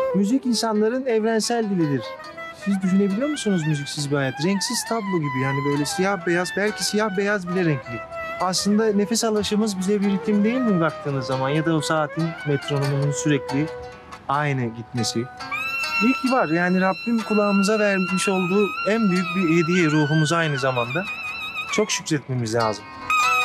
Müzik insanların evrensel dilidir. Siz düşünebiliyor musunuz müziksiz bir hayat? Renksiz tablo gibi yani böyle siyah beyaz, belki siyah beyaz bile renkli. Aslında nefes alışımız bize bir ritim değil mi baktığınız zaman? Ya da o saatin metronomunun sürekli aynı gitmesi. İyi ki var yani Rabbim kulağımıza vermiş olduğu en büyük bir hediye ruhumuza aynı zamanda. Çok şükretmemiz lazım.